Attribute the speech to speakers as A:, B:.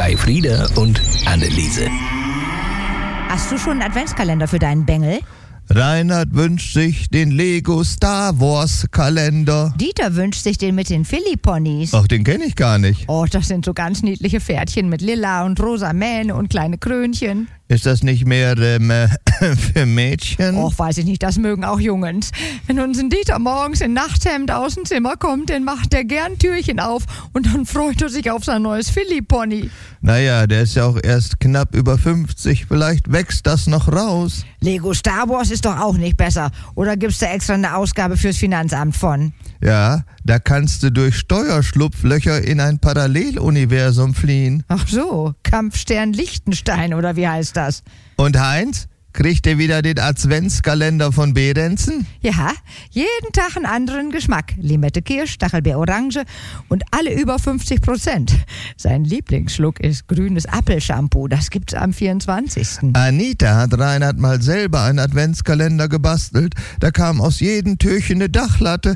A: bei Frieda und Anneliese.
B: Hast du schon einen Adventskalender für deinen Bengel?
C: Reinhard wünscht sich den Lego Star Wars Kalender.
B: Dieter wünscht sich den mit den Philly-Ponys.
C: Ach, den kenne ich gar nicht.
B: Oh, das sind so ganz niedliche Pferdchen mit lila und rosa Mähne und kleine Krönchen.
C: Ist das nicht mehr für Mädchen?
B: Och, weiß ich nicht, das mögen auch Jungens. Wenn unser Dieter morgens in Nachthemd aus dem Zimmer kommt, dann macht er gern Türchen auf und dann freut er sich auf sein neues Philly-Pony.
C: Naja, der ist ja auch erst knapp über 50. Vielleicht wächst das noch raus.
B: Lego Star Wars ist doch auch nicht besser. Oder gibt's da extra eine Ausgabe fürs Finanzamt von?
C: Ja, da kannst du durch Steuerschlupflöcher in ein Paralleluniversum fliehen.
B: Ach so, Kampfstern Liechtenstein oder wie heißt das?
C: Und Heinz, kriegt ihr wieder den Adventskalender von Behrensen?
B: Ja, jeden Tag einen anderen Geschmack. Limette Kirsch, Stachelbeer Orange und alle über 50%. Sein Lieblingsschluck ist grünes Apfelshampoo. Das gibt's am 24.
C: Anita hat Reinhard mal selber einen Adventskalender gebastelt. Da kam aus jedem Türchen eine Dachlatte